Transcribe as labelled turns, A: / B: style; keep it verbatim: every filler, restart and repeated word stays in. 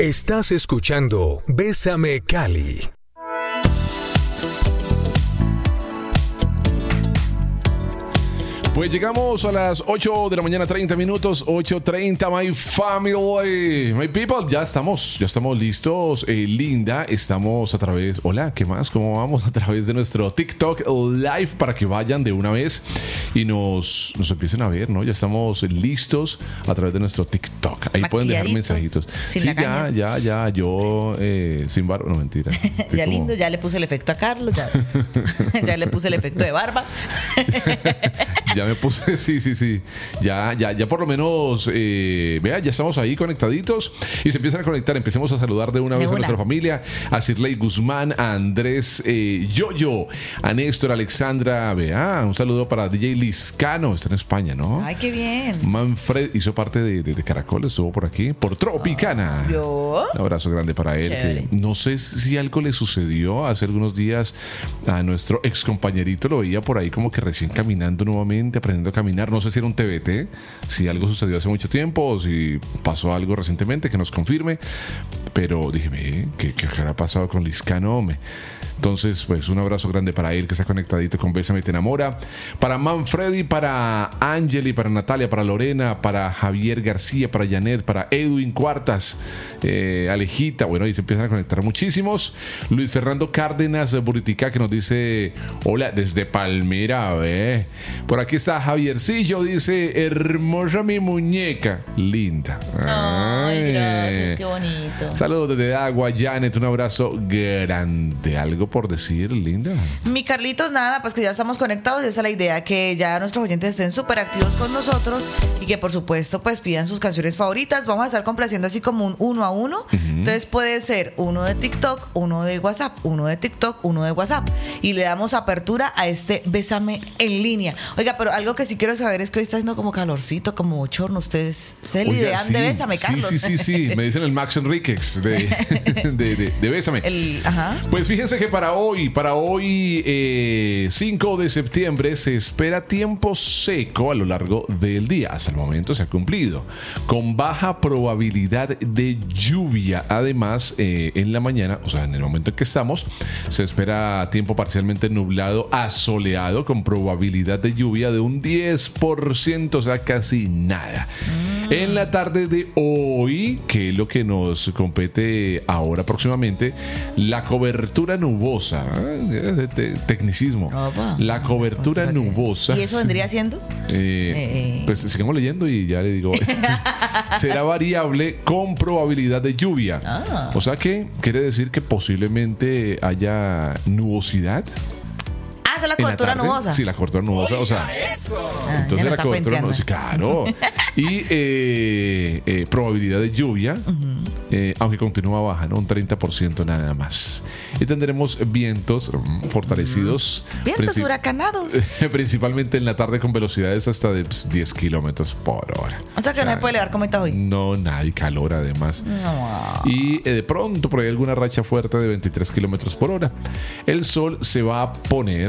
A: Estás escuchando Bésame Cali.
B: Pues llegamos a las ocho de la mañana, treinta minutos, ocho treinta, my family, my people, ya estamos, ya estamos listos, eh, Linda, estamos a través, hola, ¿qué más? ¿Cómo vamos? A través de nuestro TikTok Live para que vayan de una vez y nos, nos empiecen a ver, ¿no? Ya estamos listos a través de nuestro TikTok, ahí pueden dejar mensajitos.
C: Sin
B: sí, ya, ya, ya, yo eh, sin barba, no mentira.
C: Ya
B: como...
C: lindo, ya le puse el efecto a Carlos, ya, ya le puse el efecto de barba.
B: Ya me puse, sí, sí, sí. Ya, ya, ya por lo menos, eh, vea, ya estamos ahí conectaditos y se empiezan a conectar. Empecemos a saludar de una vez a nuestra familia, a Cirley Guzmán, a Andrés eh, Yoyo, a Néstor, a Alexandra, vea, un saludo para D J Liscano, está en España, ¿no?
C: Ay, qué bien.
B: Manfred hizo parte de, de, de Caracol, estuvo por aquí, por Tropicana.
C: ¿Yo?
B: Un abrazo grande para él. Que no sé si algo le sucedió hace algunos días a nuestro ex compañerito, lo veía por ahí como que recién caminando nuevamente, aprendiendo a caminar. No sé si era un T B T, si algo sucedió hace mucho tiempo o si pasó algo recientemente, que nos confirme. Pero dije, ¿qué, qué habrá pasado con Liscano, hombre? Entonces, pues un abrazo grande para él que está conectadito con Bésame Te Enamora. Para Manfredi, para Angeli, para Natalia, para Lorena, para Javier García, para Janet, para Edwin Cuartas, eh, Alejita. Bueno, ahí se empiezan a conectar muchísimos. Luis Fernando Cárdenas Buritica que nos dice: hola, desde Palmira, ve. Por aquí está Javiercillo, dice: hermosa mi muñeca, linda.
C: Ay, Ay gracias, qué bonito.
B: Saludos desde Agua, Janet, un abrazo grande. ¿Algo por decir, Linda?
C: Mi Carlitos, nada, pues que ya estamos conectados y esa es la idea, que ya nuestros oyentes estén súper activos con nosotros y que por supuesto pues pidan sus canciones favoritas. Vamos a estar complaciendo así como un uno a uno. Uh-huh. Entonces puede ser uno de TikTok, uno de WhatsApp, uno de TikTok, uno de WhatsApp y le damos apertura a este Bésame en línea. Oiga, pero algo que sí quiero saber es que hoy está haciendo como calorcito, como bochorno. Ustedes se le idean sí, de Bésame, Carlos.
B: Sí, sí, sí, sí. Me dicen el Max Enríquez de, de, de, de Bésame.
C: El, ajá.
B: Pues fíjense que para hoy, para hoy eh, cinco de septiembre se espera tiempo seco a lo largo del día. Hasta el momento se ha cumplido, con baja probabilidad de lluvia. Además, eh, en la mañana, o sea, en el momento en que estamos, se espera tiempo parcialmente nublado a soleado, con probabilidad de lluvia de un diez por ciento, o sea, casi nada. Mm. En la tarde de hoy, que es lo que nos compete ahora próximamente, la cobertura nubosa, ¿eh? Te- tecnicismo,
C: Opa.
B: la cobertura
C: Opa.
B: nubosa.
C: ¿Y eso vendría siendo?
B: Eh,
C: Eh.
B: Pues sigamos leyendo y ya le digo. Será variable con probabilidad de lluvia.
C: Ah.
B: O sea que quiere decir que posiblemente haya nubosidad.
C: Ah, esa es la cobertura nubosa.
B: Sí, la cobertura nubosa. O sea,
C: Ah,
B: entonces
C: ya
B: la cobertura nubosa, sí, claro. Y eh, eh, probabilidad de lluvia, uh-huh. eh, aunque continúa baja, ¿no? Un treinta por ciento nada más. Y tendremos vientos um, fortalecidos.
C: Uh-huh. Vientos princip- huracanados.
B: Principalmente en la tarde con velocidades hasta de pues, diez kilómetros por hora.
C: O sea que o sea, no se puede elevar cometa hoy.
B: No, nada, y calor además.
C: No.
B: Y eh, de pronto por ahí alguna racha fuerte de veintitrés kilómetros por hora. El sol se va a poner